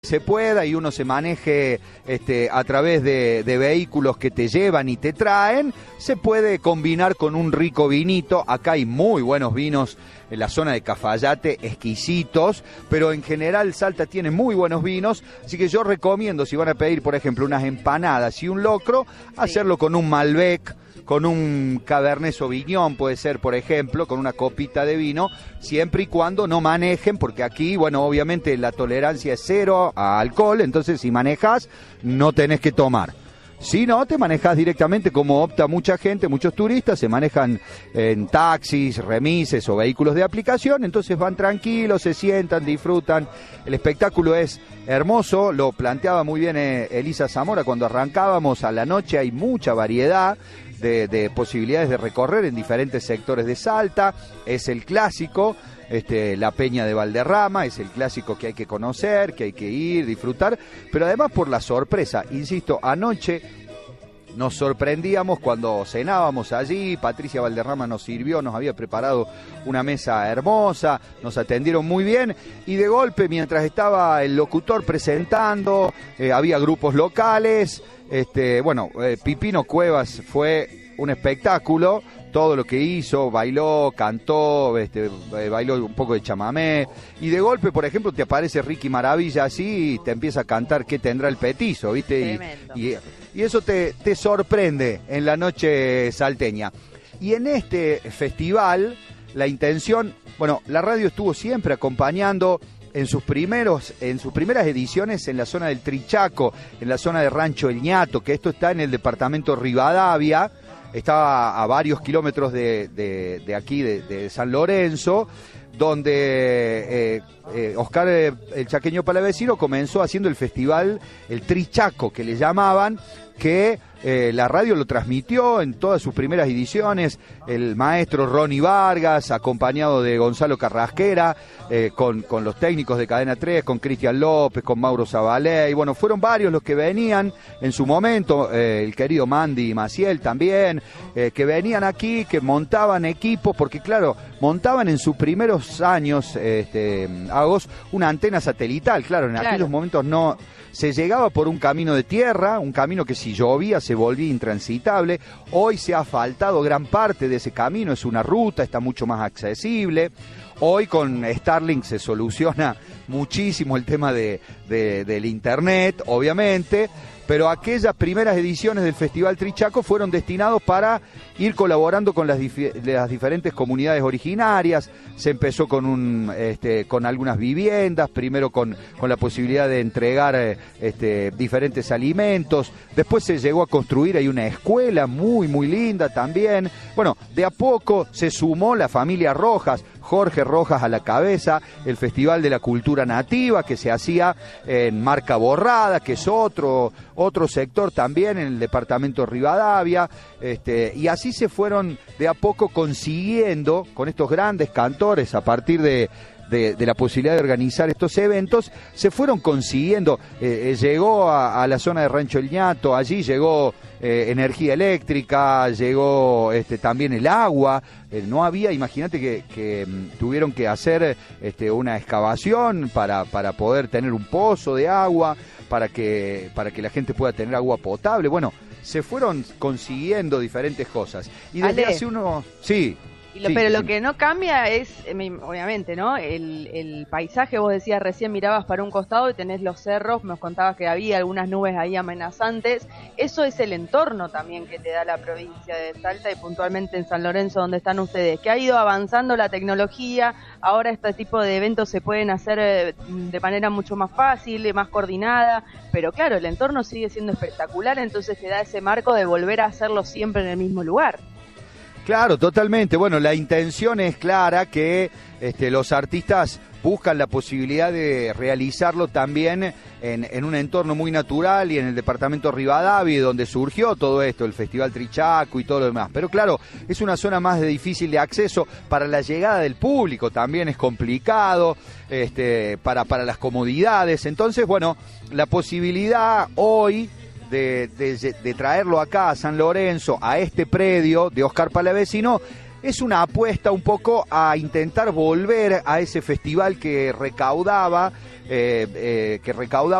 se pueda y uno se maneje a través de vehículos que te llevan y te traen, se puede combinar con un rico vinito. Acá hay muy buenos vinos en la zona de Cafayate, exquisitos, pero en general Salta tiene muy buenos vinos, así que yo recomiendo, si van a pedir, por ejemplo, unas empanadas y un locro, hacerlo con un Malbec, con un Cabernet Sauvignon, puede ser, por ejemplo, con una copita de vino, siempre y cuando no manejen, porque aquí, bueno, obviamente la tolerancia es cero a alcohol, entonces si manejas, no tenés que tomar. Si no, te manejas directamente, como opta mucha gente, muchos turistas, se manejan en taxis, remises o vehículos de aplicación, entonces van tranquilos, se sientan, disfrutan. El espectáculo es hermoso, lo planteaba muy bien Elisa Zamora cuando arrancábamos. A la noche hay mucha variedad de posibilidades de recorrer en diferentes sectores de Salta. Es el clásico, la Peña de Valderrama, es el clásico que hay que conocer, que hay que ir, disfrutar, pero además por la sorpresa. Insisto, anoche nos sorprendíamos cuando cenábamos allí. Patricia Valderrama nos sirvió, nos había preparado una mesa hermosa, nos atendieron muy bien, y de golpe, mientras estaba el locutor presentando, había grupos locales. Pipino Cuevas fue un espectáculo, todo lo que hizo, bailó, cantó, bailó un poco de chamamé, y de golpe, por ejemplo, te aparece Ricky Maravilla así y te empieza a cantar ¿Qué tendrá el petizo? ¿Viste? Y eso te sorprende en la noche salteña. Y en este festival, la intención, la radio estuvo siempre acompañando en sus primeras ediciones en la zona del Trichaco, en la zona de Rancho El Ñato, que esto está en el departamento Rivadavia, está a varios kilómetros de aquí, de San Lorenzo, donde Oscar el Chaqueño Palavecino comenzó haciendo el festival, el Trichaco, que le llamaban, que la radio lo transmitió en todas sus primeras ediciones, el maestro Ronnie Vargas, acompañado de Gonzalo Carrasquera, con los técnicos de Cadena 3, con Cristian López, con Mauro Zabalé, y fueron varios los que venían en su momento, el querido Mandy Maciel también, que venían aquí, que montaban equipos, porque claro, montaban en sus primeros años, Agos, una antena satelital, claro, en aquellos momentos no se llegaba por un camino de tierra, un camino que si llovía se volvía intransitable. Hoy se ha asfaltado gran parte de ese camino, es una ruta, está mucho más accesible. Hoy con Starlink se soluciona muchísimo el tema del internet, obviamente, pero aquellas primeras ediciones del Festival Trichaco fueron destinados para ir colaborando con las diferentes comunidades originarias. Se empezó con algunas viviendas, primero con la posibilidad de entregar diferentes alimentos. Después se llegó a construir ahí una escuela muy, muy linda también. De a poco se sumó la familia Rojas, Jorge Rojas a la cabeza, el Festival de la Cultura Nativa que se hacía en Marca Borrada, que es otro sector también en el departamento Rivadavia, y así se fueron de a poco consiguiendo con estos grandes cantores, a partir de la posibilidad de organizar estos eventos, se fueron consiguiendo. Llegó a la zona de Rancho El Ñato, allí llegó energía eléctrica, llegó también el agua. No había, imagínate que tuvieron que hacer una excavación para poder tener un pozo de agua, para que la gente pueda tener agua potable. Se fueron consiguiendo diferentes cosas. Y desde hace unos... Sí. Pero lo que no cambia es, obviamente, ¿no? El paisaje. Vos decías, recién mirabas para un costado y tenés los cerros, nos contabas que había algunas nubes ahí amenazantes. Eso es el entorno también que te da la provincia de Salta, y puntualmente en San Lorenzo, donde están ustedes, que ha ido avanzando la tecnología. Ahora este tipo de eventos se pueden hacer de manera mucho más fácil, más coordinada, pero claro, el entorno sigue siendo espectacular, entonces te da ese marco de volver a hacerlo siempre en el mismo lugar. Claro, totalmente. La intención es clara, que los artistas buscan la posibilidad de realizarlo también en un entorno muy natural, y en el departamento Rivadavia, donde surgió todo esto, el Festival Trichaco y todo lo demás. Pero claro, es una zona más de difícil de acceso para la llegada del público, también es complicado para las comodidades. Entonces, la posibilidad hoy de traerlo acá a San Lorenzo, a este predio de Oscar Palavecino, es una apuesta un poco a intentar volver a ese festival que recaudaba que recaudaban